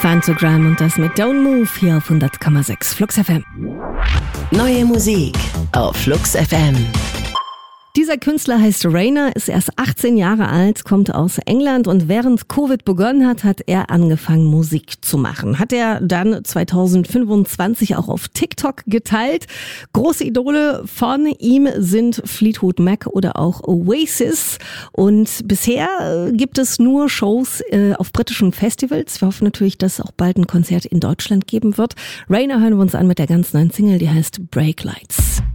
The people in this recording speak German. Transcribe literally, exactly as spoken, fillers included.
Phantogram und das mit Don't Move hier auf hundert Komma sechs Flux F M. Neue Musik auf Flux F M. Dieser Künstler heißt Rainer, ist erst achtzehn Jahre alt, kommt aus England und während Covid begonnen hat, hat er angefangen Musik zu machen. Hat er dann zweitausendfünfundzwanzig auch auf TikTok geteilt. Große Idole von ihm sind Fleetwood Mac oder auch Oasis und bisher gibt es nur Shows äh, auf britischen Festivals. Wir hoffen natürlich, dass es auch bald ein Konzert in Deutschland geben wird. Rainer hören wir uns an mit der ganz neuen Single, die heißt Break Lights.